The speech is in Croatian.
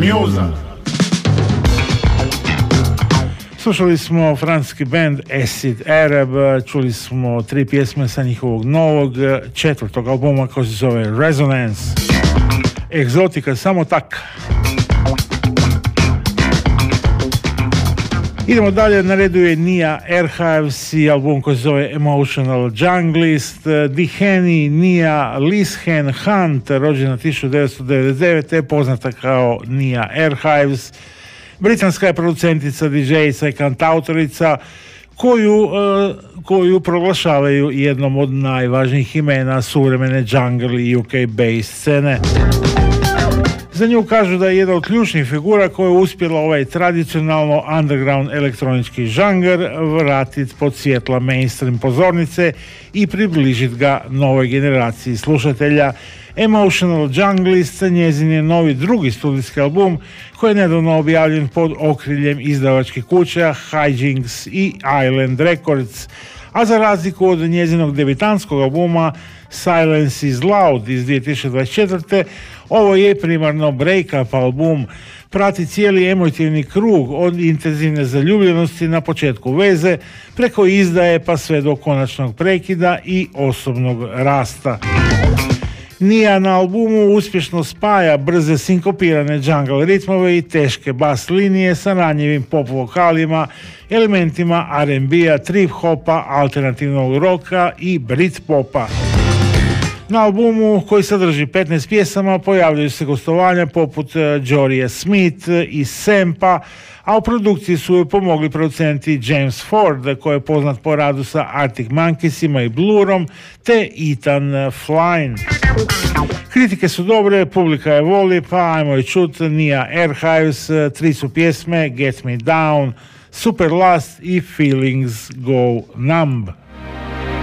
Njuza. Slušali smo francuski band Acid Arab, čuli smo 3 pjesme sa njihovog novog 4. albuma koji se zove Resonance. Egzotika, samo tak. Idemo dalje, na redu je Nia Archives i album koji se zove Emotional Junglist. Diheni Nia Lishen Hunt, rođena 1999. poznata kao Nia Archives. Britanska je producentica, DJ-ica i kantautorica koju proglašavaju jednom od najvažnijih imena suvremene jungle i UK bass scene. Za nju kažu da je jedna od ključnih figura koja je uspjela ovaj tradicionalno underground elektronički žanr vratiti pod svjetla mainstream pozornice i približiti ga novoj generaciji slušatelja. Emotional Junglist, njezin je novi drugi studijski album koji je nedavno objavljen pod okriljem izdavačkih kuća Hijinks i Island Records, a za razliku od njezinog debitanskog albuma Silence is Loud iz 2024. ovo je primarno break-up album, prati cijeli emotivni krug od intenzivne zaljubljenosti na početku veze preko izdaje pa sve do konačnog prekida i osobnog rasta. Nia na albumu uspješno spaja brze sinkopirane jungle ritmove i teške bas linije sa ranjivim pop vokalima, elementima R&B-a, trip hopa, alternativnog roka i brit popa. Na albumu koji sadrži 15 pjesama pojavljaju se gostovanja poput Jorije Smith i Sempa, a u produkciji su joj pomogli producenti James Ford, koji je poznat po radu sa Arctic Monkeysima i Blurom, te Ethan Flynn. Kritike su dobre, publika je voli, pa ajmo i čut Nia Archives, 3 su pjesme, Get Me Down, Super Last i Feelings Go Numb.